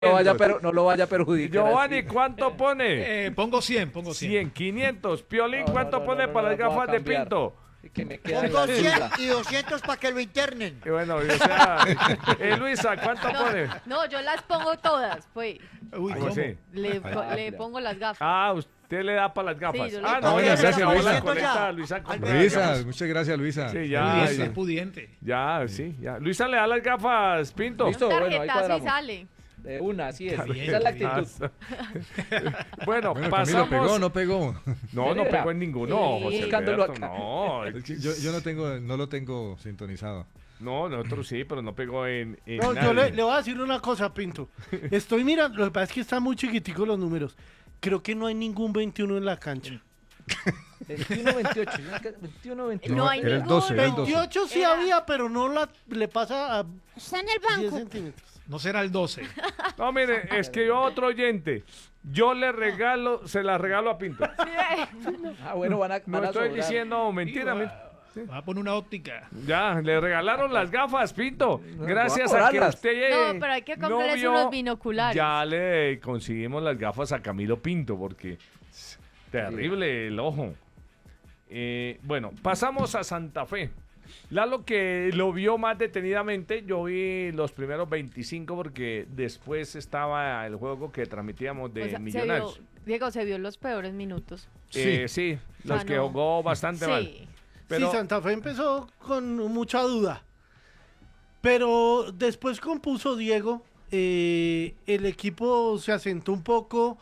no lo vaya a perjudicar. Giovanni, ¿cuánto pone? Pongo 100. 500. Piolín, ¿cuánto pone para las gafas de Pinto? Que me queda Pongo la 100 duda. y 200 para que lo internen. Y bueno, o sea, Luisa, ¿cuánto pone? No, yo las pongo todas, pues. Uy, ¿Cómo así? Le pongo las gafas. Ah, usted le da para las gafas. Sí, yo le Ah, pongo no, las ya gafas. se acabó la Luisito colecta, ya. Luisa. Luisa, muchas gracias, Luisa. Sí, ya, es pudiente. ya. Luisa le da las gafas, Pinto. Listo, bueno, ahí Tarjetazo y cuadramos. sale. Una, así es. Bien, Esa es la bien. actitud. Bueno, Bueno, pasamos. Camilo, ¿pegó o no pegó? No pegó en ninguno, Sí. José Buscándolo Alberto, acá. no. Yo no lo tengo sintonizado. No, nosotros sí, pero no pegó en No, yo nadie. le voy a decir una cosa, Pinto. Estoy mirando, lo que pasa es que están muy chiquiticos los números. Creo que no hay ningún 21 en la cancha. 21-28. 21-28. No hay era el ninguno. 12, era el 12. 28 sí Era- había, pero no le pasa a Está en el 10 banco. centímetros. No será el 12. No, mire, escribió otro oyente. Yo se la regalo a Pinto. Ah, bueno, van a No estoy sobrar. diciendo mentira. Va a poner una óptica. Ya, le regalaron las gafas, Pinto. Gracias voy a a que cobrarlas. usted No, pero hay que no comprarles vio, unos binoculares. ya le conseguimos las gafas a Camilo Pinto porque es terrible el ojo. Bueno, pasamos a Santa Fe. Lalo, que lo vio más detenidamente, yo vi los primeros 25 porque después estaba el juego que transmitíamos de O sea, Millonarios. Diego, se vio los peores minutos. Sí, los sea, que no. jugó bastante mal. Sí. Pero Sí, Santa Fe empezó con mucha duda. Pero después compuso Diego. El equipo se asentó un poco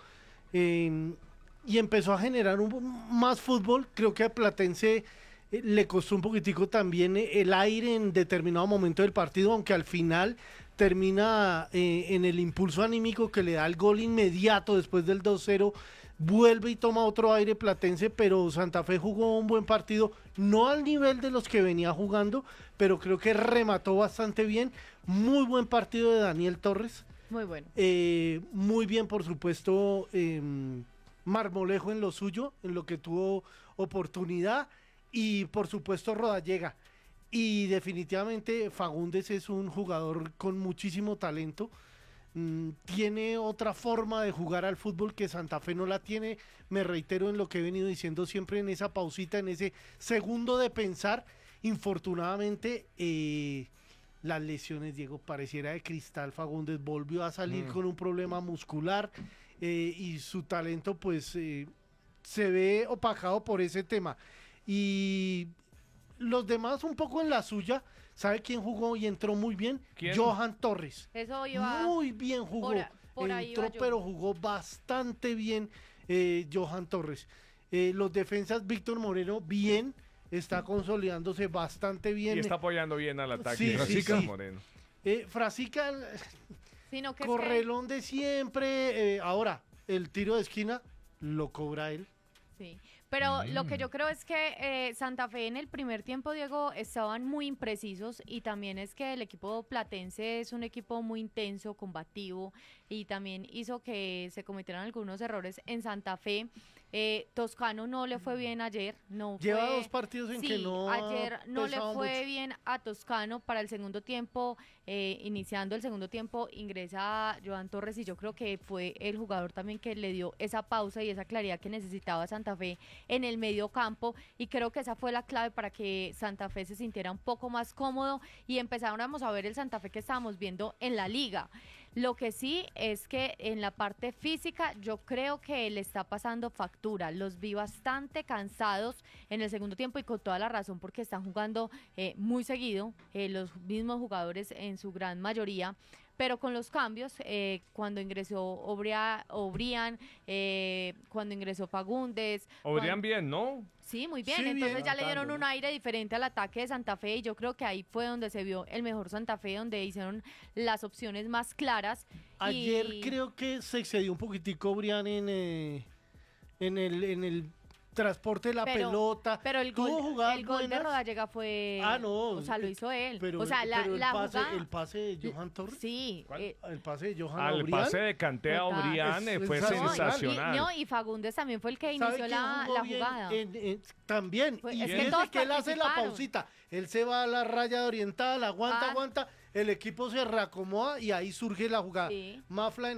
y empezó a generar más fútbol. Creo que a Platense le costó un poquitico también el aire en determinado momento del partido, aunque al final termina en el impulso anímico que le da el gol inmediato después del 2-0. Vuelve y toma otro aire Platense, pero Santa Fe jugó un buen partido, no al nivel de los que venía jugando, pero creo que remató bastante bien. Muy buen partido de Daniel Torres. Muy bueno. Muy bien, por supuesto, Marmolejo en lo suyo, en lo que tuvo oportunidad, y por supuesto Rodallega. Y definitivamente Fagundes es un jugador con muchísimo talento. Tiene otra forma de jugar al fútbol que Santa Fe no la tiene. Me reitero en lo que he venido diciendo siempre, en esa pausita, en ese segundo de pensar. Infortunadamente, las lesiones, Diego, pareciera de cristal. Fagundes volvió a salir con un problema muscular y su talento pues se ve opacado por ese tema. Y los demás un poco en la suya. ¿Sabe quién jugó y entró muy bien? ¿Quién? Johan Torres. Eso iba. Muy bien jugó. por ahí Entró, iba yo. pero jugó bastante bien Johan Torres. Los defensas, Víctor Moreno, bien. Está consolidándose bastante bien. y está apoyando bien al ataque. Sí, Francisco sí. Moreno. Frasica, Sino que es que- correlón de siempre. Ahora, el tiro de esquina lo cobra él. Sí, pero lo que yo creo es que Santa Fe en el primer tiempo, Diego, estaban muy imprecisos y también es que el equipo platense es un equipo muy intenso, combativo y también hizo que se cometieran algunos errores en Santa Fe. Toscano no le fue bien ayer, Lleva fue- 2 partidos en Sí, que no ha ayer no le pesado fue mucho. bien a Toscano para el segundo tiempo, iniciando el segundo tiempo ingresa Joan Torres y yo creo que fue el jugador también que le dio esa pausa y esa claridad que necesitaba Santa Fe en el medio campo y creo que esa fue la clave para que Santa Fe se sintiera un poco más cómodo y empezáramos a ver el Santa Fe que estábamos viendo en la liga. Lo que sí es que en la parte física yo creo que le está pasando factura. Los vi bastante cansados en el segundo tiempo y con toda la razón porque están jugando muy seguido, los mismos jugadores en su gran mayoría. Pero con los cambios, cuando ingresó Obrián, cuando ingresó Fagundes. Obrián bien, ¿no? Sí, muy bien. Sí, Entonces bien. ya le dieron un aire diferente al ataque de Santa Fe y yo creo que ahí fue donde se vio el mejor Santa Fe, donde hicieron las opciones más claras. Ayer y- creo que se excedió un poquitico Brian en el transporte de la Pero- pelota. Pero el Tuvo gol, jugadas el gol de buenas. Rodallega fue... Ah, no. O sea, lo hizo él. Pero, o sea, pero la jugada... el pase de Johan Torres. Sí. El pase de Johan Al Obrián. pase de Canté a Total. Obrián Es fue sensacional. sensacional. Y Fagundes también fue el que ¿Sabe inició quién la jugó bien? jugada. También. Pues, Y es que fíjese todos que él hace la participaron. pausita. Él se va a la raya de oriental, aguanta, Ah. aguanta. el equipo se reacomoda y ahí surge la jugada. Sí. Mafla